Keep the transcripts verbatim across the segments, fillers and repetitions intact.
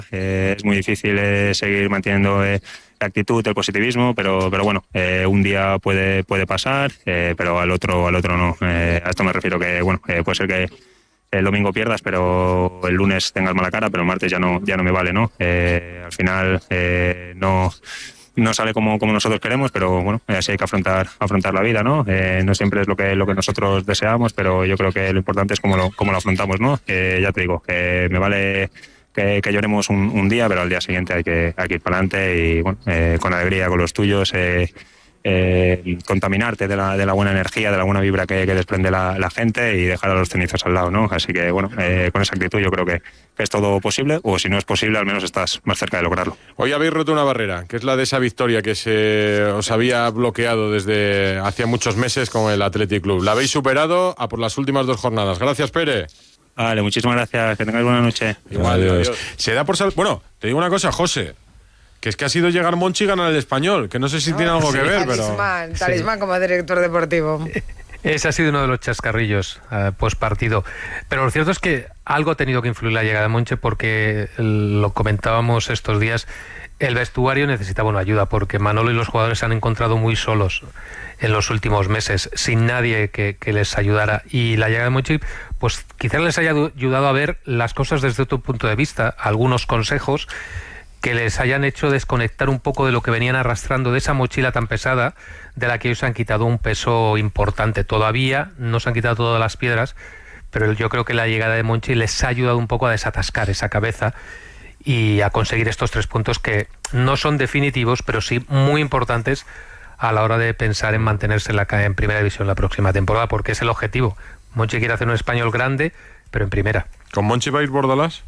Eh, es muy difícil eh, seguir manteniendo eh, la actitud, el positivismo, pero pero bueno, eh, un día puede puede pasar, eh, pero al otro al otro no. Eh, a esto me refiero que bueno, eh, puede ser que el domingo pierdas, pero el lunes tengas mala cara, pero el martes ya no ya no me vale, ¿no? Eh, al final eh, no no sale como, como nosotros queremos, pero bueno, así hay que afrontar afrontar la vida, ¿no? Eh, no siempre es lo que lo que nosotros deseamos, pero yo creo que lo importante es cómo lo cómo lo afrontamos, ¿no? Eh, ya te digo, que me vale que, que lloremos un, un día, pero al día siguiente hay que, hay que ir para adelante y bueno, eh, con alegría, con los tuyos, eh, eh, contaminarte de la, de la buena energía, de la buena vibra que, que desprende la, la gente y dejar a los cenizos al lado, ¿no? Así que bueno, eh, con esa actitud yo creo que, que es todo posible, o si no es posible, al menos estás más cerca de lograrlo. Hoy habéis roto una barrera, que es la de esa victoria que se os había bloqueado desde hacía muchos meses con el Athletic Club. La habéis superado a por las últimas dos jornadas. Gracias, Pere. Vale, muchísimas gracias, que tengáis buena noche. Igual, adiós. Adiós. Se da por sal... Bueno, te digo una cosa, José, que es que ha sido llegar Monchi y ganar el Español, que no sé si no, tiene algo sí, que ver, talismán, pero... Talismán sí. Como director deportivo. Ese ha sido uno de los chascarrillos uh, post partido. Pero lo cierto es que algo ha tenido que influir la llegada de Monchi, porque lo comentábamos estos días, el vestuario necesitaba una ayuda, porque Manolo y los jugadores se han encontrado muy solos en los últimos meses, sin nadie que, que les ayudara. Y la llegada de Monchi, pues quizás les haya ayudado a ver las cosas desde otro punto de vista, algunos consejos que les hayan hecho desconectar un poco de lo que venían arrastrando, de esa mochila tan pesada, de la que ellos se han quitado un peso importante. Todavía no se han quitado todas las piedras, pero yo creo que la llegada de Monchi les ha ayudado un poco a desatascar esa cabeza y a conseguir estos tres puntos que no son definitivos, pero sí muy importantes a la hora de pensar en mantenerse en, la, en primera división la próxima temporada, porque es el objetivo. Monchi quiere hacer un Español grande, pero en primera. ¿Con Monchi va a ir Bordalás?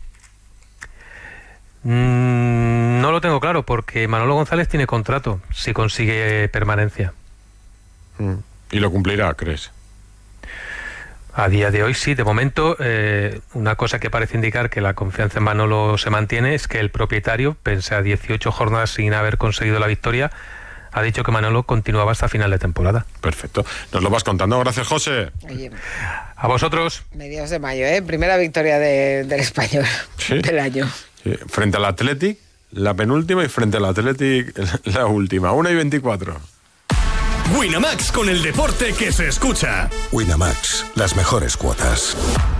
Mm, no lo tengo claro, porque Manolo González tiene contrato si consigue permanencia. Mm. ¿Y lo cumplirá, crees? A día de hoy sí. De momento, eh, una cosa que parece indicar que la confianza en Manolo se mantiene es que el propietario, pese a dieciocho jornadas sin haber conseguido la victoria, ha dicho que Manolo continuaba hasta final de temporada. Perfecto. Nos lo vas contando. Gracias, José. Oye, a vosotros. Mediados de mayo, ¿eh? Primera victoria de, del Español, ¿sí? Del año. Sí. Frente al Athletic, la penúltima, y frente al Athletic, la última. una y veinticuatro. Winamax, con el deporte que se escucha. Winamax, las mejores cuotas.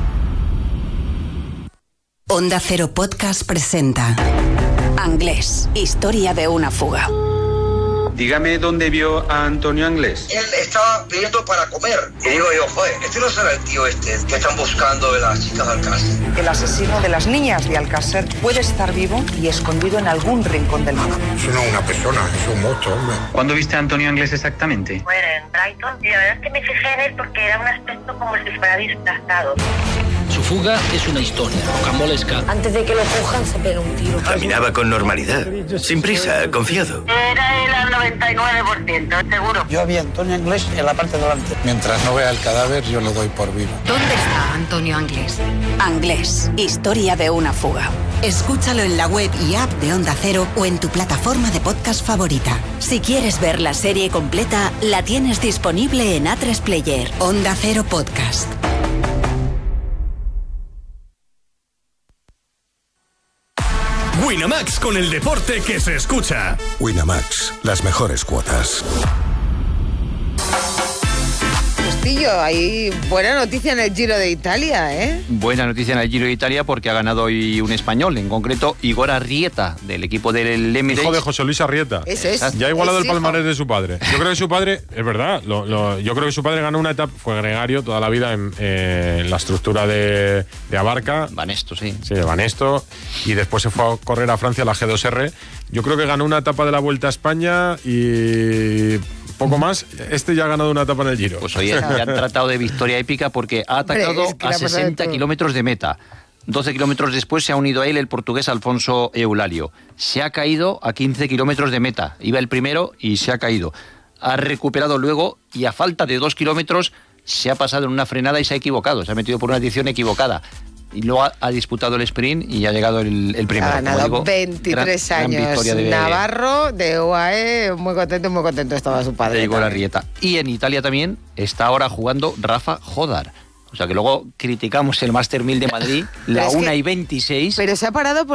Onda Cero Podcast presenta Anglés, historia de una fuga. Dígame dónde vio a Antonio Anglés. Él estaba pidiendo para comer. Y digo yo, joder, este no será el tío este que están buscando de las chicas de Alcácer. El asesino de las niñas de Alcácer puede estar vivo y escondido en algún rincón del mundo. Eso no es una persona, es un monstruo, hombre. ¿Cuándo viste a Antonio Anglés exactamente? Bueno, en Brighton. Y la verdad es que me fijé en él porque era un aspecto como si fuera disfrazado. Su fuga es una historia rocambolesca. Antes de que lo cojan, se pega un tiro. Caminaba con normalidad, sin prisa, confiado. Era él al noventa y nueve por ciento, seguro. Yo vi a Antonio Anglés en la parte de delante. Mientras no vea el cadáver, yo lo doy por vivo. ¿Dónde está Antonio Anglés? Anglés, historia de una fuga. Escúchalo en la web y app de Onda Cero o en tu plataforma de podcast favorita. Si quieres ver la serie completa, la tienes disponible en A tres Player. Onda Cero Podcast. Winamax, con el deporte que se escucha. Winamax, las mejores cuotas. Castillo, hay buena noticia en el Giro de Italia, ¿eh? Buena noticia en el Giro de Italia porque ha ganado hoy un español, en concreto Igor Arrieta, del equipo del Emirates. Hijo de José Luis Arrieta. Ese es. Ya ha igualado es el palmarés de su padre. Yo creo que su padre, es verdad, lo, lo, yo creo que su padre ganó una etapa, fue gregario toda la vida en, eh, en la estructura de, de Abarca. Banesto, sí. Sí, de Banesto. Y después se fue a correr a Francia, la G dos R. Yo creo que ganó una etapa de la Vuelta a España y... poco más, este ya ha ganado una etapa en el Giro. Pues hoy ya han tratado de victoria épica porque ha atacado es que a sesenta kilómetros de meta. doce kilómetros después se ha unido a él el portugués Alfonso Eulario. Se ha caído a quince kilómetros de meta. Iba el primero y se ha caído. Ha recuperado luego y a falta de dos kilómetros se ha pasado en una frenada y se ha equivocado. Se ha metido por una dirección equivocada. Y luego ha, ha disputado el sprint y ha llegado el, el primero. Ha ganado digo, veintitrés gran, años. Gran de Navarro, de U A E, muy contento, muy contento estaba su padre. De Igor Arrieta. Y en Italia también está ahora jugando Rafa Jodar. O sea que luego criticamos el Master mil de Madrid, la una y veintiséis. Pero se ha parado por